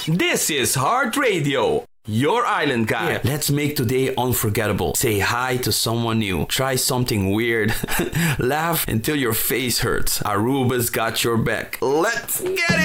This is Heart Radio, your island guide. Yeah, let's make today unforgettable. Say hi to someone new. Try something weird. Laugh until your face hurts. Aruba's got your back. Let's get it!